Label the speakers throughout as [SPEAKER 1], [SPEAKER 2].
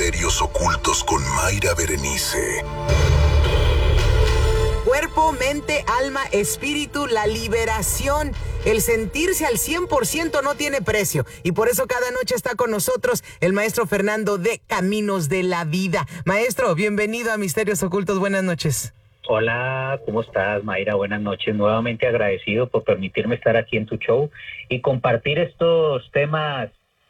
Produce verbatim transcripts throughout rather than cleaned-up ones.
[SPEAKER 1] Misterios Ocultos con Mayra Berenice.
[SPEAKER 2] Cuerpo, mente, alma, espíritu, la liberación, el sentirse al cien por ciento no tiene precio. Y por eso cada noche está con nosotros el maestro Fernando de Caminos de la Vida. Maestro, bienvenido a Misterios Ocultos, buenas noches.
[SPEAKER 3] Hola, ¿cómo estás, Mayra? Buenas noches. Nuevamente agradecido por permitirme estar aquí en tu show y compartir estos temas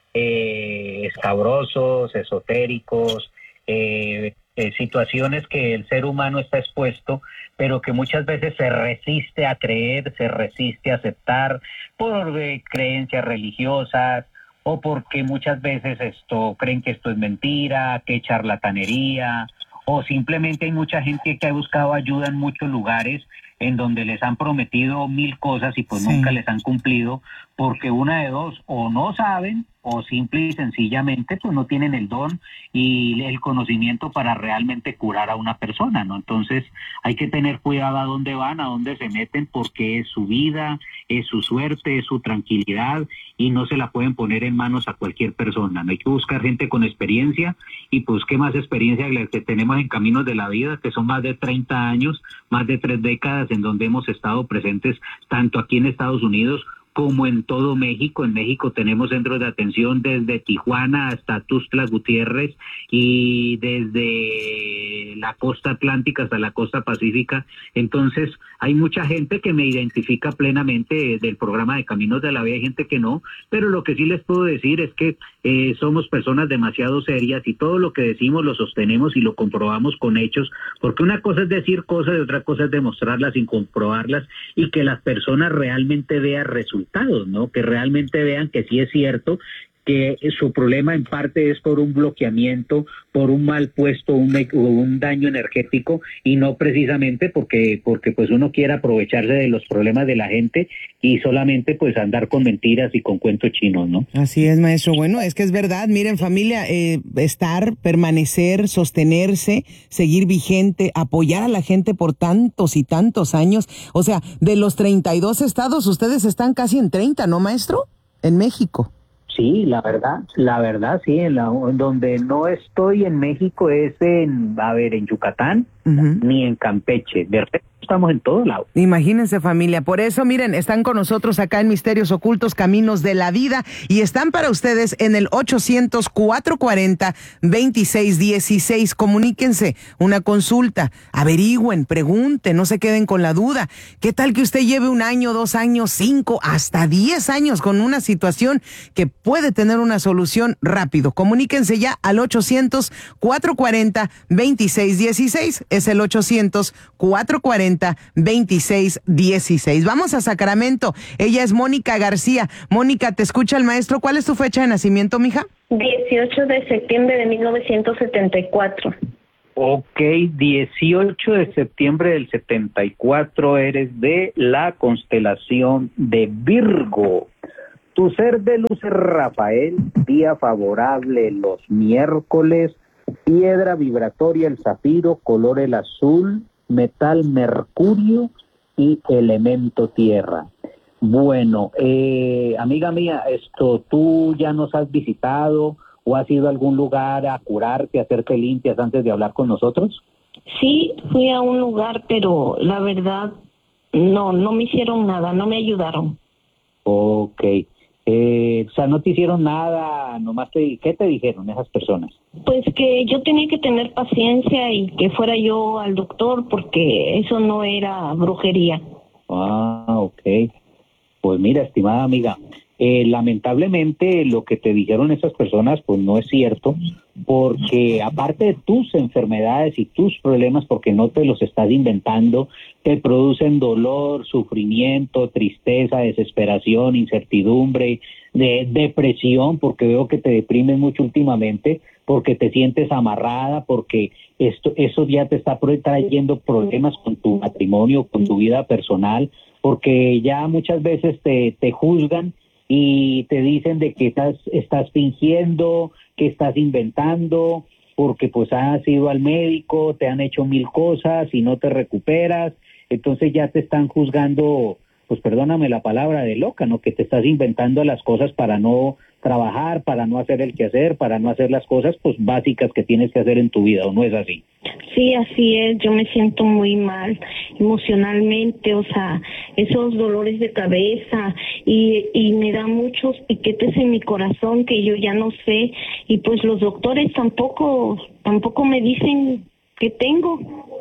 [SPEAKER 3] eh, escabrosos, esotéricos, eh, eh, situaciones que el ser humano está expuesto, pero que muchas veces se resiste a creer, se resiste a aceptar por eh, creencias religiosas o porque muchas veces esto creen que esto es mentira, que es charlatanería, o simplemente hay mucha gente que ha buscado ayuda en muchos lugares en donde les han prometido mil cosas y pues sí. nunca les han cumplido, porque una de dos, o no saben, o simple y sencillamente pues no tienen el don y el conocimiento para realmente curar a una persona, ¿no? Entonces hay que tener cuidado a dónde van, a dónde se meten, porque es su vida, es su suerte, es su tranquilidad y no se la pueden poner en manos a cualquier persona, ¿no? Hay que buscar gente con experiencia y pues qué más experiencia que la que tenemos en Caminos de la Vida, que son más de treinta años, más de tres décadas en donde hemos estado presentes tanto aquí en Estados Unidos como en todo México. En México tenemos centros de atención desde Tijuana hasta Tuxtla Gutiérrez y desde la costa atlántica hasta la costa pacífica. Entonces hay mucha gente que me identifica plenamente del programa de Caminos de la Vida, hay gente que no, pero lo que sí les puedo decir es que eh, somos personas demasiado serias y todo lo que decimos lo sostenemos y lo comprobamos con hechos, porque una cosa es decir cosas y otra cosa es demostrarlas sin comprobarlas y que las personas realmente vean resultados, ¿no? Que realmente vean que sí es cierto que su problema en parte es por un bloqueamiento, por un mal puesto, un, un daño energético y no precisamente porque porque pues uno quiere aprovecharse de los problemas de la gente y solamente pues andar con mentiras y con cuentos chinos, ¿no?
[SPEAKER 2] Así es, maestro. Bueno, es que es verdad. Miren, familia, eh, estar, permanecer, sostenerse, seguir vigente, apoyar a la gente por tantos y tantos años. O sea, de los treinta y dos estados, ustedes están casi en treinta, ¿no, maestro? En México.
[SPEAKER 3] Sí, la verdad, la verdad, sí, en, la, en donde no estoy en México es en, a ver, en Yucatán, uh-huh. ni en Campeche, de resto estamos en todos lados.
[SPEAKER 2] Imagínense, familia, por eso, miren, están con nosotros acá en Misterios Ocultos, Caminos de la Vida, y están para ustedes en el ochocientos, cuatrocientos cuarenta, veintiséis dieciséis, comuníquense, una consulta, averigüen, pregunten, no se queden con la duda. ¿Qué tal que usted lleve un año, dos años, cinco, hasta diez años con una situación que puede tener una solución rápido? Comuníquense ya al ochocientos, cuatrocientos cuarenta, veintiséis dieciséis, es el ochocientos, cuatrocientos cuarenta, veintiséis dieciséis. Vamos a Sacramento. Ella es Mónica García. Mónica, te escucha el maestro. ¿Cuál es tu fecha de nacimiento, mija?
[SPEAKER 4] dieciocho de septiembre de mil novecientos setenta y cuatro.
[SPEAKER 3] Ok, dieciocho de septiembre del setenta y cuatro, eres de la constelación de Virgo. Tu ser de luz es Rafael, día favorable los miércoles, piedra vibratoria el zafiro, color el azul, metal mercurio y elemento tierra. Bueno, eh, amiga mía, esto, ¿tú ya nos has visitado o has ido a algún lugar a curarte, a hacerte limpias antes de hablar con nosotros?
[SPEAKER 4] Sí, fui a un lugar, pero la verdad, no, no me hicieron nada, no me ayudaron.
[SPEAKER 3] Ok. Eh, o sea, no te hicieron nada, nomás te, ¿qué te dijeron esas personas?
[SPEAKER 4] Pues que yo tenía que tener paciencia y que fuera yo al doctor porque eso no era brujería.
[SPEAKER 3] Ah, ok. Pues mira, estimada amiga, eh, lamentablemente lo que te dijeron esas personas pues no es cierto, porque aparte de tus enfermedades y tus problemas, porque no te los estás inventando, te producen dolor, sufrimiento, tristeza, desesperación, incertidumbre, de depresión, porque veo que te deprimes mucho últimamente, porque te sientes amarrada, porque esto eso ya te está trayendo problemas con tu matrimonio, con tu vida personal, porque ya muchas veces te, te juzgan y te dicen de que estás, estás fingiendo, que estás inventando, porque pues has ido al médico, te han hecho mil cosas y no te recuperas, entonces ya te están juzgando
[SPEAKER 5] pues perdóname la palabra, de loca, ¿no? Que te estás inventando las cosas para no trabajar, para no hacer el quehacer, para no hacer las cosas pues básicas que tienes que hacer en tu vida, ¿o no es así?
[SPEAKER 4] Sí, así es, yo me siento muy mal emocionalmente, o sea, esos dolores de cabeza y, y me da muchos piquetes en mi corazón que yo ya no sé, y pues los doctores tampoco, tampoco me dicen qué tengo.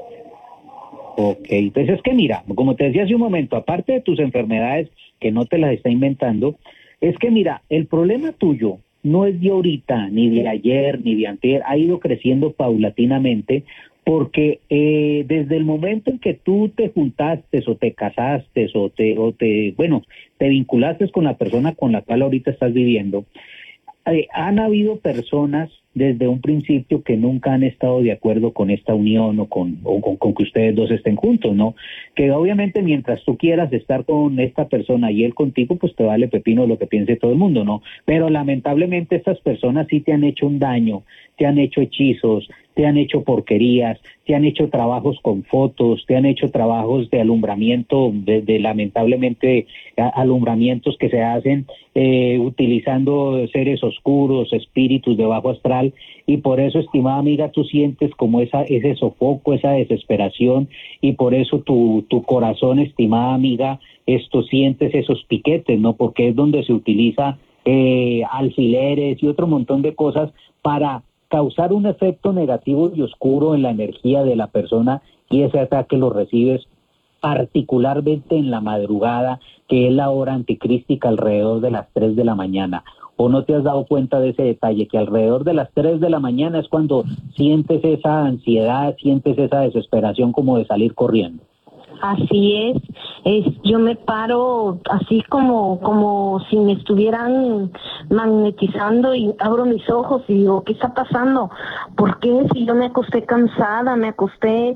[SPEAKER 5] Ok, entonces es que mira, como te decía hace un momento, aparte de tus enfermedades que no te las está inventando, es que mira, el problema tuyo no es de ahorita, ni de ayer, ni de anterior, ha ido creciendo paulatinamente, porque eh, desde el momento en que tú te juntaste o te casaste o te, o te, bueno, te vinculaste con la persona con la cual ahorita estás viviendo, eh, han habido personas desde un principio que nunca han estado de acuerdo con esta unión o con, o con, con que ustedes dos estén juntos, ¿no? Que obviamente mientras tú quieras estar con esta persona y él contigo, pues te vale pepino lo que piense todo el mundo, ¿no? Pero lamentablemente estas personas sí te han hecho un daño, te han hecho hechizos, te han hecho porquerías, te han hecho trabajos con fotos, te han hecho trabajos de alumbramiento, de, de lamentablemente a, alumbramientos que se hacen eh, utilizando seres oscuros, espíritus de bajo astral, y por eso, estimada amiga, tú sientes como esa ese sofoco, esa desesperación, y por eso tu, tu corazón, estimada amiga, esto sientes esos piquetes, ¿no? Porque es donde se utiliza eh, alfileres y otro montón de cosas para causar un efecto negativo y oscuro en la energía de la persona, y ese ataque lo recibes particularmente en la madrugada, que es la hora anticrística, alrededor de las tres de la mañana. ¿O no te has dado cuenta de ese detalle, que alrededor de las tres de la mañana es cuando sientes esa ansiedad, sientes esa desesperación como de salir corriendo?
[SPEAKER 4] Así es, es yo me paro así como como si me estuvieran magnetizando y abro mis ojos y digo, ¿qué está pasando? ¿Por qué? Si yo me acosté cansada, me acosté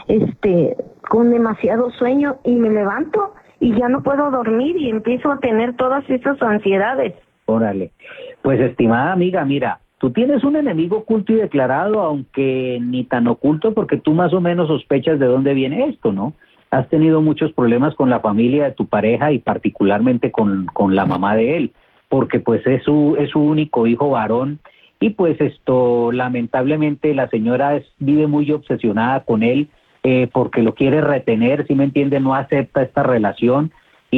[SPEAKER 4] este con demasiado sueño y me levanto y ya no puedo dormir y empiezo a tener todas esas ansiedades.
[SPEAKER 5] Órale, pues estimada amiga, mira, tú tienes un enemigo oculto y declarado, aunque ni tan oculto, porque tú más o menos sospechas de dónde viene esto, ¿no? Has tenido muchos problemas con la familia de tu pareja y particularmente con, con la mamá de él, porque pues es su, es su único hijo varón, y pues esto, lamentablemente la señora es, vive muy obsesionada con él, eh, porque lo quiere retener, ¿sí me entiende? No acepta esta relación,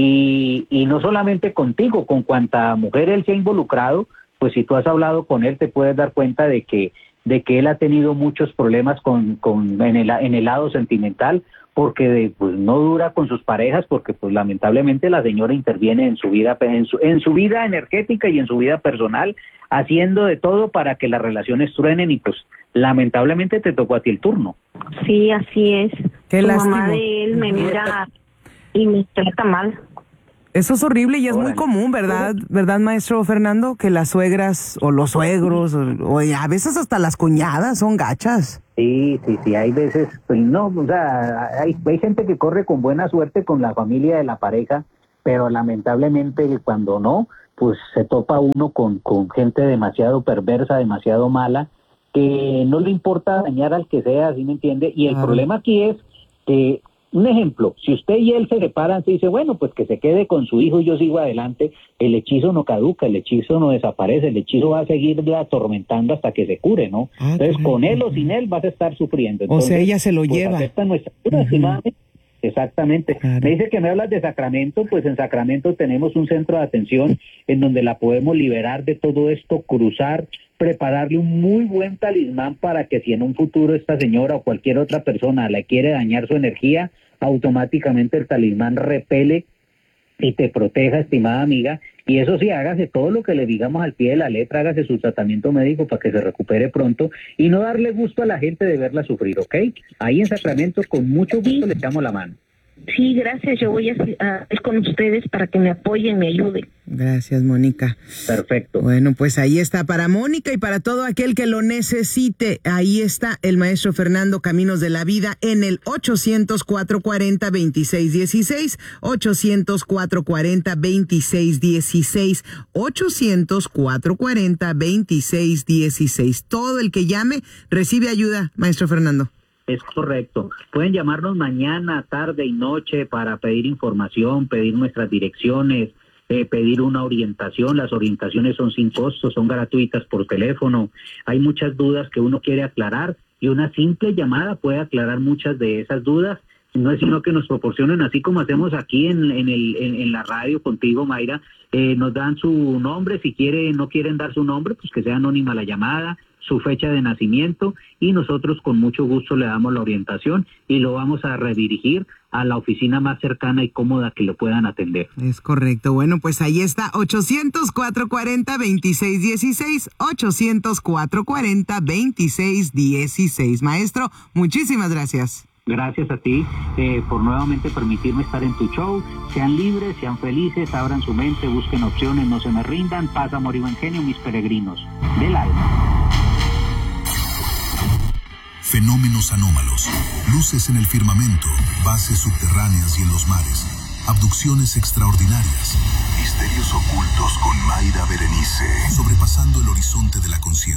[SPEAKER 5] y, y no solamente contigo, con cuanta mujer él se ha involucrado, pues si tú has hablado con él te puedes dar cuenta de que, de que él ha tenido muchos problemas con, con, en, el, en el lado sentimental, porque de, pues no dura con sus parejas, porque pues lamentablemente la señora interviene en su vida, en su, en su vida energética y en su vida personal, haciendo de todo para que las relaciones truenen, y pues lamentablemente te tocó a ti el turno.
[SPEAKER 4] Sí, así es.
[SPEAKER 2] Qué
[SPEAKER 4] Su
[SPEAKER 2] lástima.
[SPEAKER 4] mamá de él me mira y me trata mal.
[SPEAKER 2] Eso es horrible y es
[SPEAKER 5] Órale.
[SPEAKER 2] muy común, ¿verdad? ¿Verdad, maestro Fernando? Que las suegras o los suegros o, o a veces hasta las cuñadas son gachas.
[SPEAKER 5] Sí, sí, sí, hay veces, pues no, o sea, hay, hay gente que corre con buena suerte con la familia de la pareja, pero lamentablemente cuando no, pues se topa uno con, con gente demasiado perversa, demasiado mala, que no le importa dañar al que sea, ¿sí me entiende? Y el
[SPEAKER 2] Claro.
[SPEAKER 5] problema aquí es que, un ejemplo, si usted y él se separan, se dice, bueno, pues que se quede con su hijo y yo sigo adelante, el hechizo no caduca, el hechizo no desaparece, el hechizo va a seguirle atormentando hasta que se cure, ¿no?
[SPEAKER 2] Ah,
[SPEAKER 5] Entonces,
[SPEAKER 2] caray.
[SPEAKER 5] con él o sin él vas a estar sufriendo.
[SPEAKER 2] O sea,
[SPEAKER 5] Entonces,
[SPEAKER 2] ella se lo
[SPEAKER 5] pues,
[SPEAKER 2] lleva.
[SPEAKER 5] acepta nuestra cura,
[SPEAKER 2] Ujú.
[SPEAKER 5] estimadamente. Exactamente.
[SPEAKER 2] Claro.
[SPEAKER 5] Me dice que me hablas de Sacramento, pues en Sacramento tenemos un centro de atención en donde la podemos liberar de todo esto, cruzar, prepararle un muy buen talismán para que si en un futuro esta señora o cualquier otra persona le quiere dañar su energía, automáticamente el talismán repele y te proteja, estimada amiga. Y eso sí, hágase todo lo que le digamos al pie de la letra, hágase su tratamiento médico para que se recupere pronto y no darle gusto a la gente de verla sufrir, ¿ok? Ahí en Sacramento con mucho gusto le echamos la mano.
[SPEAKER 4] Sí, gracias, yo voy a, a ir con ustedes para que me apoyen, me ayuden.
[SPEAKER 2] Gracias, Mónica.
[SPEAKER 5] Perfecto.
[SPEAKER 2] Bueno, pues ahí está para Mónica y para todo aquel que lo necesite. Ahí está el maestro Fernando Caminos de la Vida en el ochocientos, cuatrocientos cuarenta, veintiséis dieciséis, ochocientos, cuatrocientos cuarenta, veintiséis dieciséis, ochocientos, cuatrocientos cuarenta, veintiséis dieciséis. Todo el que llame recibe ayuda, maestro Fernando.
[SPEAKER 3] Es correcto. Pueden llamarnos mañana, tarde y noche para pedir información, pedir nuestras direcciones, eh, pedir una orientación. Las orientaciones son sin costo, son gratuitas por teléfono. Hay muchas dudas que uno quiere aclarar y una simple llamada puede aclarar muchas de esas dudas. No es sino que nos proporcionen, así como hacemos aquí en, en, el, en, en la radio contigo, Mayra, eh, nos dan su nombre, si quiere, no quieren dar su nombre, pues que sea anónima la llamada, su fecha de nacimiento, y nosotros con mucho gusto le damos la orientación y lo vamos a redirigir a la oficina más cercana y cómoda que lo puedan atender.
[SPEAKER 2] Es correcto. Bueno, pues ahí está, ochocientos, cuatrocientos cuarenta, veintiséis dieciséis, ochocientos, cuatrocientos cuarenta, veintiséis dieciséis. Maestro, muchísimas gracias.
[SPEAKER 3] Gracias a ti eh, por nuevamente permitirme estar en tu show. Sean libres, sean felices, abran su mente, busquen opciones, no se me rindan. Paz, amor y buen genio, mis peregrinos del alma.
[SPEAKER 1] Fenómenos anómalos, luces en el firmamento, bases subterráneas y en los mares, abducciones extraordinarias, misterios ocultos con Mayra Berenice, sobrepasando el horizonte de la conciencia.